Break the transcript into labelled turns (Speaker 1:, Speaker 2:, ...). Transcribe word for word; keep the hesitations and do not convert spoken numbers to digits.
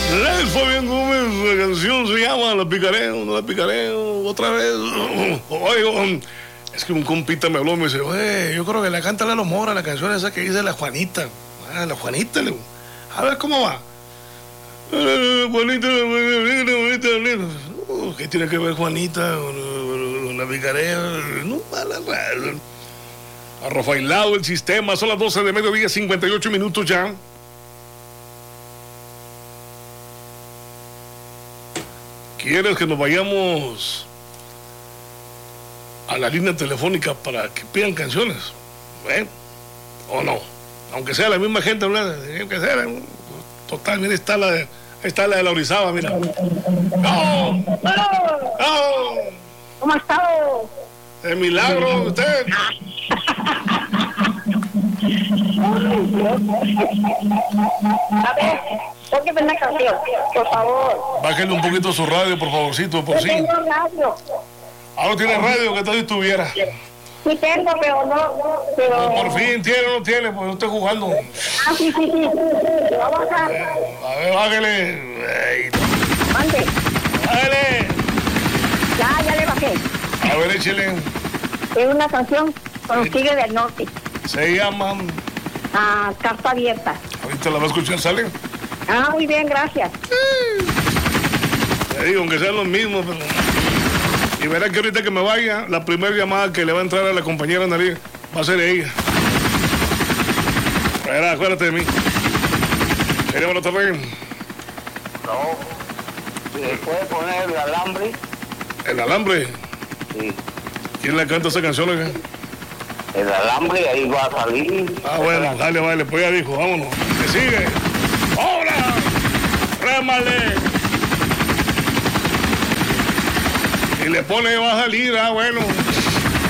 Speaker 1: Fabián Gómez, la canción se llama La Picareo, no la picareo, otra vez. Oigo, es que un compita me habló y me dice, oye, yo creo que le canta Lalo Mora la canción esa que dice La Juanita. Ah, La Juanita, le digo. A ver cómo va. Juanita, Juanita, Juanita. Uh, ¿qué tiene que ver Juanita con La Picareo? No, mala, arrofailado el sistema, son las doce de mediodía, cincuenta y ocho minutos ya. ¿Quieres que nos vayamos a la línea telefónica para que pidan canciones? ¿Eh? ¿O no? Aunque sea la misma gente, aunque sea, total, mira, está la de, ahí está la de la Orizaba, mira. ¡No! ¡No!
Speaker 2: ¿Cómo ha estado?
Speaker 1: ¡De milagro usted!
Speaker 2: A ver, tóqueme una canción, por favor.
Speaker 1: Bájale un poquito su radio, por favorcito, por
Speaker 2: Yo
Speaker 1: sí.
Speaker 2: tengo radio.
Speaker 1: Ahora tiene radio, que tal si tuviera.
Speaker 2: Sí tengo, pero no, no, pero...
Speaker 1: Por fin, ¿tiene o no tiene? Pues no estoy jugando.
Speaker 2: Ah, sí, sí, sí. Lo va a bajar.
Speaker 1: A ver, bájale. Ay,
Speaker 2: Mande.
Speaker 1: bájale.
Speaker 2: Ya, ya le bajé.
Speaker 1: A ver, échale.
Speaker 2: Es una canción con los Tigres del Norte.
Speaker 1: Se llama...
Speaker 2: Ah, Carta Abierta.
Speaker 1: Ahorita la va a escuchar, ¿sale?
Speaker 2: Ah, muy bien, gracias.
Speaker 1: Te digo, aunque sean los mismos, pero... Y verá que ahorita que me vaya, la primera llamada que le va a entrar a la compañera Nariz va a ser ella. Verá, acuérdate de mí. ¿Quería buenas tardes?
Speaker 3: No. ¿Le puede poner el alambre?
Speaker 1: ¿El alambre?
Speaker 3: Sí.
Speaker 1: ¿Quién le canta esa canción, oiga?
Speaker 3: El alambre, ahí va a salir.
Speaker 1: Ah, bueno, dale, vale, pues ya dijo, vámonos. ¿Me sigue? ¡Ahora! ¡Rémale! Y le pone, va a salir, ah, bueno.